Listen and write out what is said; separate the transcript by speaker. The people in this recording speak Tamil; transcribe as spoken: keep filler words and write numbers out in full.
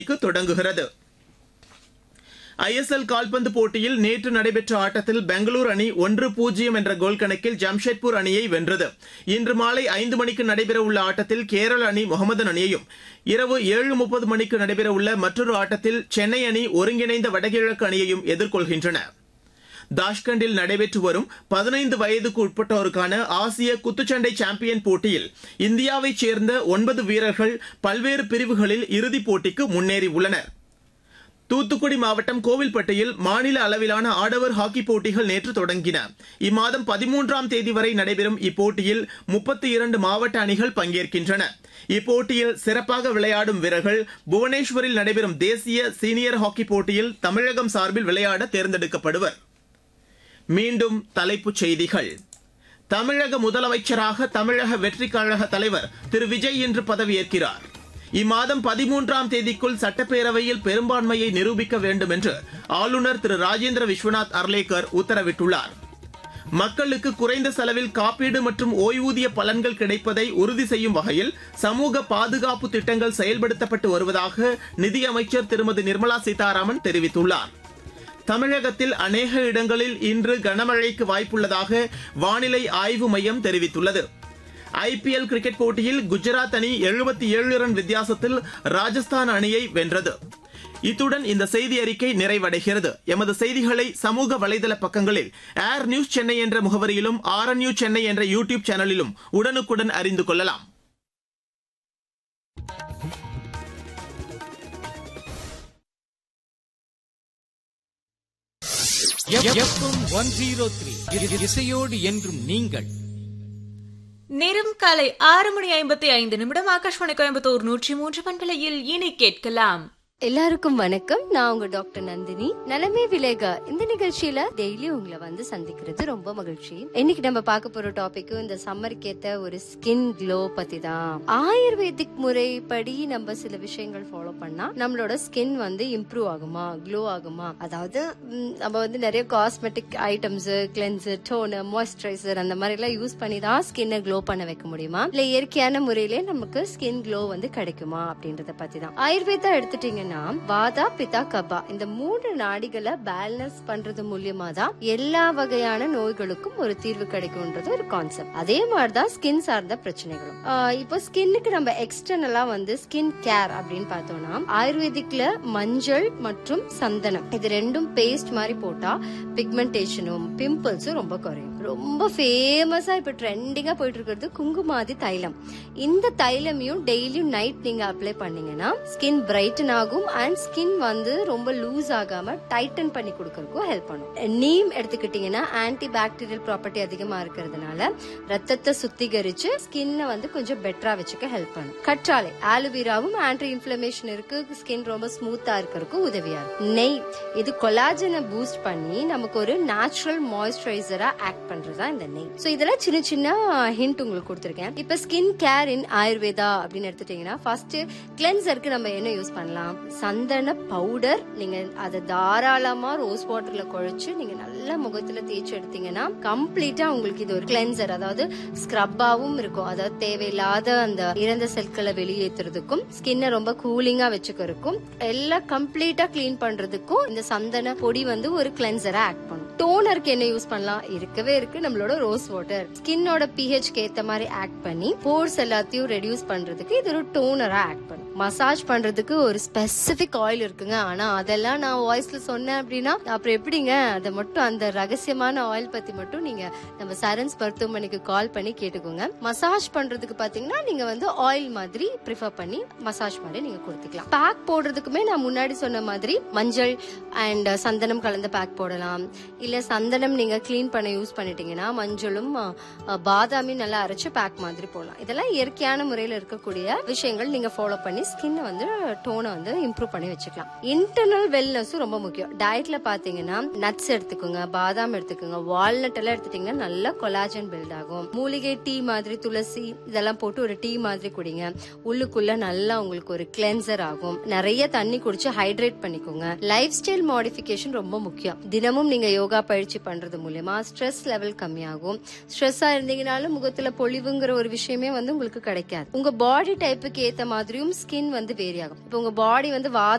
Speaker 1: தொடங்குகிறது. ஐ எஸ் எல் கால்பந்து போட்டியில் நேற்று நடைபெற்ற ஆட்டத்தில் பெங்களூரு அணி ஒன்று பூஜ்ஜியம் என்ற கோல் கணக்கில் ஜம்ஷெட்பூர் அணியை வென்றது. இன்று மாலை ஐந்து மணிக்கு நடைபெறவுள்ள ஆட்டத்தில் கேரள அணி முகமதன் அணியையும், இரவு ஏழு முப்பது மணிக்கு நடைபெறவுள்ள மற்றொரு ஆட்டத்தில் சென்னை அணி ஒருங்கிணைந்த வடகிழக்கு அணியையும் எதிர்கொள்கின்றன. தாஷ்கண்டில் நடைபெற்று வரும் பதினைந்து வயதுக்கு உட்பட்டோருக்கான ஆசிய குத்துச்சண்டை சாம்பியன் போட்டியில் இந்தியாவைச் சேர்ந்த ஒன்பது வீரர்கள் பல்வேறு பிரிவுகளில் இறுதிப் போட்டிக்கு முன்னேறியுள்ளனர். தூத்துக்குடி மாவட்டம் கோவில்பட்டியில் மாநில அளவிலான ஆடவர் ஹாக்கி போட்டிகள் நேற்று தொடங்கின. இம்மாதம் பதிமூன்றாம் தேதி வரை நடைபெறும் இப்போட்டியில் முப்பத்தி இரண்டு மாவட்ட அணிகள் பங்கேற்கின்றன. இப்போட்டியில் சிறப்பாக விளையாடும் வீரர்கள் புவனேஸ்வரில் நடைபெறும் தேசிய சீனியர் ஹாக்கி போட்டியில் தமிழகம் சார்பில் விளையாட தேர்ந்தெடுக்கப்படுவர். மீண்டும் தலைப்புச் செய்திகள். தமிழக முதலமைச்சராக தமிழக வெற்றிக் கழக தலைவர் திரு விஜய் இன்று பதவியேற்கிறார். இம்மாதம் பதிமூன்றாம் தேதிக்குள் சட்டப்பேரவையில் பெரும்பான்மையை நிரூபிக்க வேண்டும் என்று ஆளுநர் திரு ராஜேந்திர விஸ்வநாத் அர்லேக்கர் உத்தரவிட்டுள்ளார். மக்களுக்கு குறைந்த செலவில் காப்பீடு மற்றும் ஓய்வூதிய பலன்கள் கிடைப்பதை உறுதி செய்யும் வகையில் சமூக பாதுகாப்பு திட்டங்கள் செயல்படுத்தப்பட்டு வருவதாக நிதியமைச்சர் திருமதி நிர்மலா சீதாராமன் தெரிவித்துள்ளார். தமிழகத்தில் அநேக இடங்களில் இன்று கனமழைக்கு வாய்ப்புள்ளதாக வானிலை ஆய்வு மையம் தெரிவித்துள்ளது. ஐ பி எல் கிரிக்கெட் போட்டியில் குஜராத் அணி எழுபத்தி ஏழு ரன் வித்தியாசத்தில் ராஜஸ்தான் அணியை வென்றது. இத்துடன் இந்த செய்தி அறிக்கை நிறைவடைகிறது. எமது செய்திகளை சமூக வலைதள பக்கங்களில் ஏர் நியூஸ் சென்னை என்ற முகவரியிலும் ஆர் என் நியூஸ் சென்னை என்ற யூடியூப் சேனலிலும் உடனுக்குடன் அறிந்து கொள்ளலாம்.
Speaker 2: இசையோடு என்றும் நீங்கள்.
Speaker 3: நேரம் காலை ஆறு மணி ஐம்பத்தி ஐந்து நிமிடம். ஆகாஷ்வாணி கோயம்புத்தூர் நூற்றி மூன்று பண்பலையில் இனி கேட்கலாம்.
Speaker 4: எல்லாருக்கும் வணக்கம். நான் உங்க டாக்டர் நந்தினி. நலமே விலேக இந்த நிகழ்ச்சியில டெய்லி உங்களை வந்து சந்திக்கிறது ரொம்ப மகிழ்ச்சி. இன்னைக்கு நம்ம பார்க்க போற டாபிக் இந்த சம்மருக்கு ஏத்த ஒரு ஸ்கின் க்ளோ பத்தி தான். ஆயுர்வேதிக் முறைப்படி நம்ம சில விஷயங்கள் ஃபாலோ பண்ணா நம்மளோட ஸ்கின் வந்து இம்ப்ரூவ் ஆகுமா, க்ளோ ஆகுமா? அதாவது நம்ம வந்து நிறைய cosmetic items, cleanser, toner, moisturiser அந்த மாதிரி எல்லாம் யூஸ் பண்ணி தான் ஸ்கின்னை க்ளோ பண்ண வைக்க முடியுமா, இல்ல இயற்கையான முறையிலே நமக்கு ஸ்கின் க்ளோ வந்து கிடைக்குமா அப்படின்றத பத்தி தான். ஆயுர்வேதா எடுத்துட்டீங்கன்னா வாதா, பிதா, கபா இந்த மூன்று நாடிகளை பேலன்ஸ் பண்றது மூலியமா தான் எல்லா வகையான நோய்களுக்கும் ஒரு தீர்வு கிடைக்கும்ன்றது ஒரு கான்செப்ட். அதே மாதிரிதான் ஸ்கின் சார்ந்த பிரச்சனைகளும். இப்போ ஸ்கின்னுக்கு நம்ம எக்ஸ்டர்னலா வந்து ஸ்கின் கேர் அப்படின்னு பார்த்தோம்னா ஆயுர்வேதிக்ல மஞ்சள் மற்றும் சந்தனம் இது ரெண்டும் பேஸ்ட் மாதிரி போட்டா பிக்மெண்டேஷனும் பிம்பிள்ஸும் ரொம்ப குறையும். ரொம்ப ஃபேமஸா இப்ப ட்ரெண்டிங்கா போயிட்டு இருக்கிறது குங்குமாதி தைலம். இந்த தைலமையும் டெய்லியும் நைட் நீங்க அப்ளை பண்ணீங்கன்னா ஸ்கின் பிரைட்டன் ஆகும் அண்ட் ஸ்கின் வந்து ரொம்ப லூஸ் ஆகாம டைட்டன் பண்ணி கொடுக்கறதுக்கும் ஹெல்ப் பண்ணும். நீம் எடுத்துக்கிட்டீங்கன்னா ஆன்டி பாக்டீரியல் ப்ராப்பர்ட்டி அதிகமா இருக்கிறதுனால ரத்தத்தை சுத்திகரிச்சு ஸ்கின்னை வந்து கொஞ்சம் பெட்டரா வச்சுக்க ஹெல்ப் பண்ணும். கற்றாழை, ஆலோவேராவும் ஆன்டி இன்ஃபிளமேஷன் இருக்கு, ஸ்கின் ரொம்ப ஸ்மூத்தா இருக்கிறதுக்கு உதவியா இருக்கும். நெய் இது கொலாஜனை பூஸ்ட் பண்ணி நமக்கு ஒரு நேச்சுரல் மாய்ஸ்சரைசரா ஆக்ட் பண்றதா இந்த நெய். சோ இதெல்லாம் சின்ன சின்ன ஹிண்ட் உங்களுக்கு கொடுத்திருக்கேன். இப்ப ஸ்கின் கேர் இன் ஆயுர்வேதா அப்படின்னு எடுத்துட்டீங்கன்னா ஃபர்ஸ்ட் கிளென்சருக்கு நம்ம என்ன யூஸ் பண்ணலாம்? சந்தன பவுடர். நீங்க அதை தாராளமா ரோஸ் வாட்டர்ல குழைச்சு நீங்க நல்லா முகத்துல தேய்ச்சி எடுத்தீங்கன்னா கம்ப்ளீட்டா உங்களுக்கு இது ஒரு கிளென்சர், அதாவது ஸ்க்ரப்பாவும் இருக்கும். அதாவது தேவையில்லாத அந்த இறந்த செல்களை வெளியேற்றுறதுக்கும் ஸ்கின்னை ரொம்ப கூலிங்கா வச்சுக்கிறதுக்கும் எல்லாம் கம்ப்ளீட்டா கிளீன் பண்றதுக்கும் இந்த சந்தன பொடி வந்து ஒரு கிளென்சரா ஆக்ட் பண்ணும். டோனருக்கு என்ன யூஸ் பண்ணலாம்? இருக்கவே இருக்கு நம்மளோட ரோஸ் வாட்டர். ஸ்கின்னோட பிஹெச் ஏத்த மாதிரி ஆக்ட் பண்ணி போர்ஸ் எல்லாத்தையும் ரெடியூஸ் பண்றதுக்கு இது ஒரு டோனரா ஆக்ட் பண்ணும். மசாஜ் பண்றதுக்கு ஒரு ஸ்பெசிபிக் ஆயில் இருக்குங்க. ஆனா அதெல்லாம் நான் வாய்ஸ்ல சொன்னேன் அப்படின்னா அப்புறம் எப்படிங்க? அதை மட்டும் அந்த ரகசியமான ஆயில் பத்தி மட்டும் நீங்க நம்ம சரன்ஸ் மருத்துவமனைக்கு கால் பண்ணி கேட்டுக்கோங்க. மசாஜ் பண்றதுக்கு பாத்தீங்கன்னா நீங்க வந்து ஆயில் மாதிரி ப்ரிஃபர் பண்ணி மசாஜ் மாதிரி நீங்க கொடுத்துக்கலாம். பேக் போடுறதுக்குமே நான் முன்னாடி சொன்ன மாதிரி மஞ்சள் அண்ட் சந்தனம் கலந்த பேக் போடலாம். இல்ல சந்தனம் நீங்க கிளீன் பண்ண யூஸ் பண்ணிட்டீங்கன்னா மஞ்சளும் பாதாமியும் நல்லா அரைச்சு பேக் மாதிரி போடலாம். இதெல்லாம் இயற்கையான முறையில இருக்கக்கூடிய விஷயங்கள் நீங்க ஃபாலோ பண்ணி ஸ்கின் வந்து டோனை வந்து இம்ப்ரூவ் பண்ணி வச்சுக்கலாம். இன்டர்னல் வெல்னஸும் ரொம்ப முக்கியம். டயட்ல பாத்தீங்கன்னா நட்ஸ் எடுத்துக்கோங்க, பாதாம் எடுத்துக்கோங்க, வால்நட் எல்லாம் எடுத்துட்டீங்கன்னா நல்லா கொலாஜன் பில்ட் ஆகும். மூலிகை டீ மாதிரி துளசி இதெல்லாம் போட்டு ஒரு டீ மாதிரி குடிங்க. உள்ளுக்குள்ள நல்லா உங்களுக்கு ஒரு கிளென்சர் ஆகும். நிறைய தண்ணி குடிச்சு ஹைட்ரேட் பண்ணிக்கோங்க. லைஃப் ஸ்டைல் மாடிஃபிகேஷன் ரொம்ப முக்கியம். தினமும் நீங்க யோகா பயிற்சி பண்றது மூலமா ஸ்ட்ரெஸ் லெவல் லெவல் கம்மியாகும். ஸ்ட்ரெஸ்ஸா இருந்தீங்கனாலும் முகத்துல பொலிவுங்கிற ஒரு விஷயமே வந்து உங்களுக்கு கிடைக்காது. உங்க பாடி டைப்புக்கு ஏத்த மாதிரியும் ஸ்கின் வந்து வேரி ஆகும். இப்போ உங்க பாடி வந்து வாத